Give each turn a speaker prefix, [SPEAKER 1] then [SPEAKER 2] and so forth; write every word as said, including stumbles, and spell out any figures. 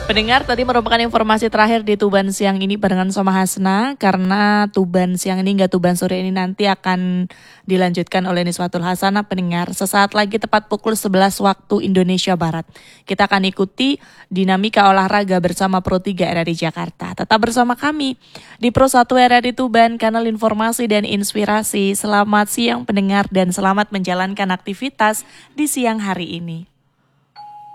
[SPEAKER 1] Pendengar, tadi merupakan informasi terakhir di Tuban siang ini barengan sama Hasna, karena Tuban siang ini hingga Tuban sore ini nanti akan dilanjutkan oleh Niswatul Hasanah. Pendengar, sesaat lagi tepat pukul sebelas waktu Indonesia Barat. Kita akan ikuti dinamika olahraga bersama Pro tiga R R I Jakarta. Tetap bersama kami di Pro satu R R I Tuban, kanal informasi dan inspirasi. Selamat siang pendengar dan selamat menjalankan aktivitas di siang hari ini.